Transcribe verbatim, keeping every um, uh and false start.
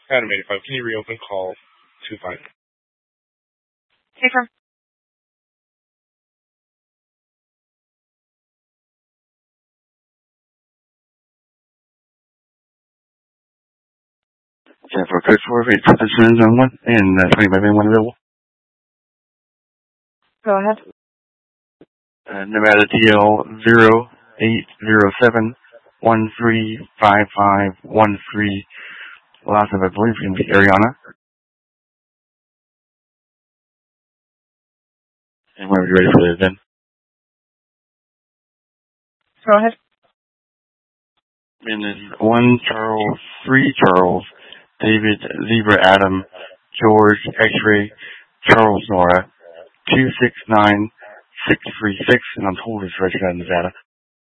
Adam eighty-five, can you reopen call two five? Hey, firm. ten four code four, eight position zone one, and uh, twenty-five N one available. Go ahead. Uh, Nevada T L zero eight zero seven one three five five one three. Last of I believe is going to be Ariana. And whenever you're ready for this, then. Go ahead. And then one Charles, three Charles, David, Zebra, Adam, George, X-Ray, Charles, Nora, two six nine six three six, and I'm told it's registered in Nevada.